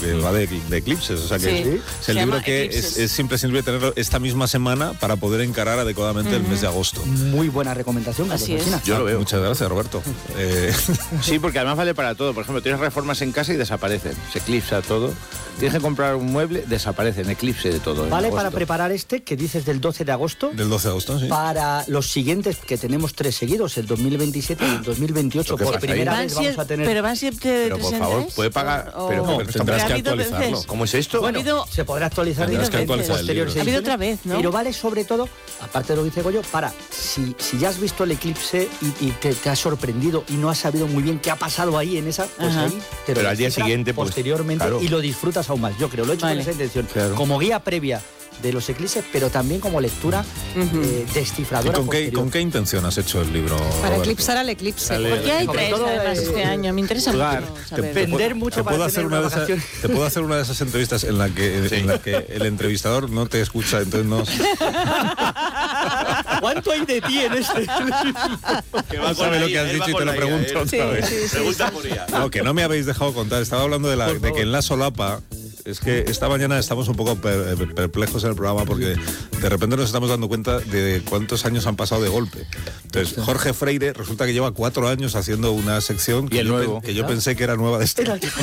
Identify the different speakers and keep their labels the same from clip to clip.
Speaker 1: porque va de eclipses, o sea que es el libro que es imprescindible tenerlo esta misma semana para poder encarar adecuadamente el mes de agosto.
Speaker 2: Muy buena recomendación.
Speaker 3: Así es.
Speaker 4: Yo lo veo.
Speaker 1: Muchas gracias, Roberto.
Speaker 4: Sí, porque además vale para todo. Por ejemplo, tienes reformas en casa y desaparecen. Se eclipsa todo. Tienes que comprar un mueble, desaparecen, eclipse de todo.
Speaker 2: Vale para preparar que dices del 12 de agosto.
Speaker 1: Del 12 de agosto, sí.
Speaker 2: Para los siguientes, que tenemos 3 seguidos, el 2027 y el 2028. Por primera vez vamos a tener...
Speaker 3: Pero van siempre de 3
Speaker 4: por
Speaker 3: en
Speaker 4: favor,
Speaker 3: 3.
Speaker 4: puede pagar...
Speaker 1: Pero
Speaker 4: no,
Speaker 1: tendrás que actualizarlo.
Speaker 4: ¿Cómo es esto?
Speaker 2: Bueno, se podrá actualizar en posteriores.
Speaker 3: Ha habido otra vez, ¿no?
Speaker 2: Pero vale sobre todo, aparte de lo que dice Goyo, para, si ya has visto el eclipse y te has sorprendido y no has sabido muy bien qué ha pasado ahí en esa, pues ahí te lo
Speaker 4: pero al día siguiente, pues,
Speaker 2: posteriormente, y lo disfrutas aún más. Yo creo, lo he hecho con esa intención. Como guía previa de los eclipses, pero también como lectura descifradora.
Speaker 1: ¿Y con qué intención has hecho el libro,
Speaker 5: Para
Speaker 1: Roberto?
Speaker 5: eclipsar al eclipse.
Speaker 3: ¿Por qué hay 3 además este año? Me interesa mucho saber.
Speaker 2: Vender mucho para tener una vacación.
Speaker 1: Te puedo hacer una de esas entrevistas en la que el entrevistador no te escucha, entonces no...
Speaker 2: ¿Cuánto hay de ti en este?
Speaker 1: Que va con lo que has dicho y te lo pregunto otra vez.
Speaker 4: Pregunta por ella.
Speaker 1: No, que no me habéis dejado contar. Estaba hablando de que en la solapa... Es que esta mañana estamos un poco perplejos en el programa porque de repente nos estamos dando cuenta de cuántos años han pasado de golpe. Entonces, Jorge Freire resulta que lleva 4 años haciendo una sección que yo pensé que era nueva de este año.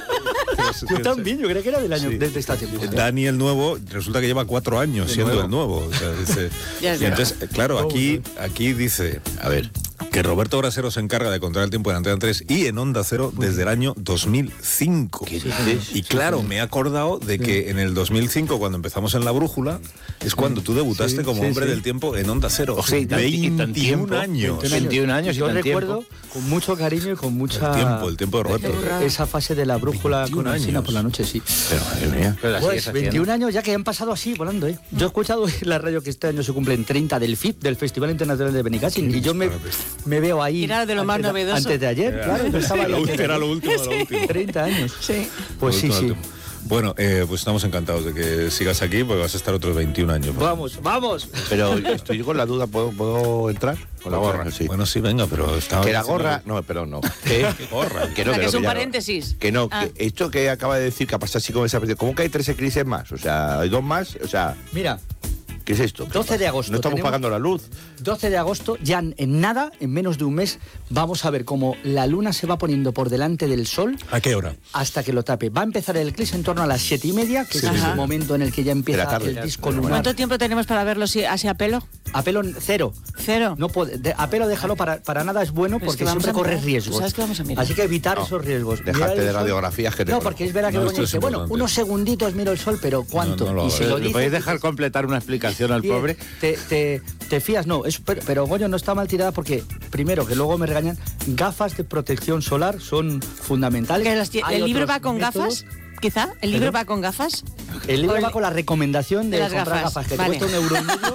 Speaker 2: Yo también, yo creo que era del año de esta temporada.
Speaker 1: Dani el nuevo, resulta que lleva 4 años siendo el nuevo. O sea, dice, y entonces, claro, aquí dice, a ver, que Roberto Brasero se encarga de controlar el tiempo en Antena 3 y en Onda Cero desde el año 2005. Y claro, me he acordado de que en el 2005, cuando empezamos en La Brújula, es cuando tú debutaste como hombre del tiempo en Onda Cero. O sea, 21 años.
Speaker 4: 21 años.
Speaker 2: Yo recuerdo con mucho cariño y con mucha...
Speaker 1: El tiempo de Roberto.
Speaker 2: Esa fase de La Brújula con Alsina por la noche, sí.
Speaker 4: Pero madre mía.
Speaker 2: Pues 21 años ya que han pasado así, volando, ¿eh? Yo he escuchado en la radio que este año se cumplen 30 del FIP, del Festival Internacional de Benicàssim, y yo me veo ahí.
Speaker 3: Era de lo más novedoso.
Speaker 2: Antes de ayer, claro.
Speaker 1: Era lo último.
Speaker 2: 30 años.
Speaker 3: Sí.
Speaker 2: Pues sí.
Speaker 1: Bueno, pues estamos encantados de que sigas aquí, porque vas a estar otros 21 años.
Speaker 2: Vamos.
Speaker 4: Pero estoy con la duda, ¿puedo entrar? Con la gorra, sí.
Speaker 1: Bueno, sí, venga, pero estaba...
Speaker 4: Que la gorra... No, perdón, no. ¿Qué gorra?
Speaker 3: Que es un paréntesis.
Speaker 4: Que no, que esto que acaba de decir que ha pasado así como esa... ¿Cómo que hay 3 eclipses más? O sea, ¿hay 2 más? O sea...
Speaker 2: Mira...
Speaker 4: ¿Qué es esto?
Speaker 2: 12 de agosto.
Speaker 4: No estamos pagando la luz.
Speaker 2: 12 de agosto, ya en nada, en menos de un mes, vamos a ver cómo la luna se va poniendo por delante del sol.
Speaker 1: ¿A qué hora?
Speaker 2: Hasta que lo tape. Va a empezar el eclipse en torno a las 7:30, que es el momento en el que ya empieza el disco lunar.
Speaker 3: ¿Cuánto tiempo tenemos para verlo así a pelo?
Speaker 2: A pelo cero. No puede, a pelo déjalo, para nada es bueno, porque siempre corres riesgos.
Speaker 3: ¿Sabes qué vamos a mirar?
Speaker 2: Así que evitar esos riesgos.
Speaker 4: Dejarte de radiografías que te...
Speaker 2: No, porque es verdad que Begoña dice, bueno, unos segunditos miro el sol, pero ¿cuánto?
Speaker 4: Y si lo dice, ¿podéis dejar completar una explicación al pobre?
Speaker 2: Te fías, no, pero Goyo no está mal tirada porque, primero, que luego me regañan, gafas de protección solar son fundamentales.
Speaker 3: ¿El libro va con gafas? Quizá, ¿el libro va con gafas?
Speaker 2: El libro va con la recomendación de comprar gafas, que te cuesta €1.50.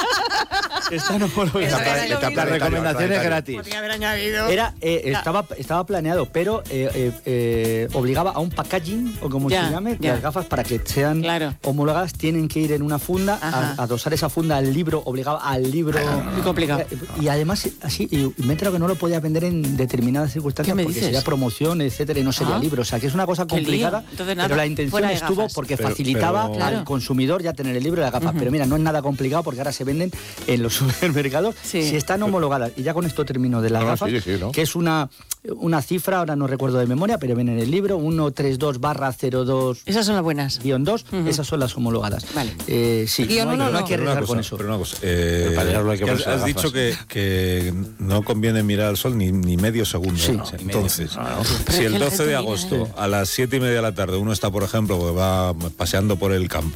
Speaker 2: Están homologadas.
Speaker 4: La recomendación es gratis.
Speaker 3: Podría haber añadido.
Speaker 2: Estaba planeado, pero obligaba a un packaging, o como se llame, las gafas para que sean homologadas, tienen que ir en una funda, a adosar esa funda al libro, obligaba al libro.
Speaker 3: Muy complicado.
Speaker 2: Y además, así, y me he enterado que no lo podía vender en determinadas circunstancias porque sería promoción, etcétera, y no sería libro. O sea, que es una cosa complicada, pero la intención estuvo porque facilitaba al consumidor ya tener el libro y las gafas. Pero mira, no es nada complicado porque ahora se venden en los supermercados si están homologadas. Y ya con esto termino de las gafas, que es una cifra, ahora no recuerdo de memoria, pero viene en el libro, 132/02.
Speaker 3: Esas son las buenas.
Speaker 2: -2, esas son las homologadas.
Speaker 3: Vale.
Speaker 2: Sí, no hay que arriesgar con eso.
Speaker 1: Pero una cosa, has dicho que no conviene mirar al sol ni medio segundo.
Speaker 2: Sí.
Speaker 1: Entonces, si el 12 de agosto a las 7:30 de la tarde uno está, por ejemplo, que va paseando por el campo,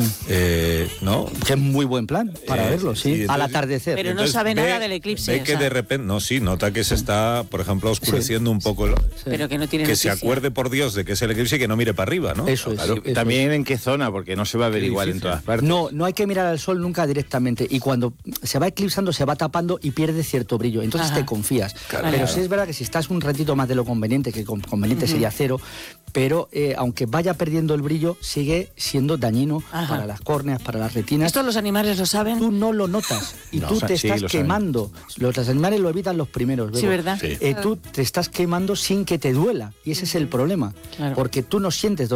Speaker 1: ¿no?
Speaker 2: Que es muy buen plan para verlo,
Speaker 1: entonces,
Speaker 2: al atardecer.
Speaker 3: Pero no sabe nada del eclipse.
Speaker 1: Ve que de repente, nota que se está, por ejemplo, oscureciendo un poco.
Speaker 3: Pero que no tiene
Speaker 1: que
Speaker 3: noticia.
Speaker 1: se acuerde, por Dios, de que es el eclipse y que no mire para arriba, ¿no?
Speaker 2: Eso es.
Speaker 4: Claro. También en qué zona, porque no se va a ver igual en todas partes.
Speaker 2: No hay que mirar al sol nunca directamente. Y cuando se va eclipsando, se va tapando y pierde cierto brillo. Entonces te confías. Pero sí es verdad que si estás un ratito más de lo conveniente, que conveniente sería 0, pero aunque vaya perdiendo el brillo, sigue siendo dañino para las córneas, para las retinas.
Speaker 3: ¿Esto los animales lo saben?
Speaker 2: Tú no lo notas y tú te estás quemando. Los animales lo evitan los primeros.
Speaker 3: Sí, ¿verdad?
Speaker 2: Tú te estás quemando sin que te duela y ese es el problema. Porque tú no sientes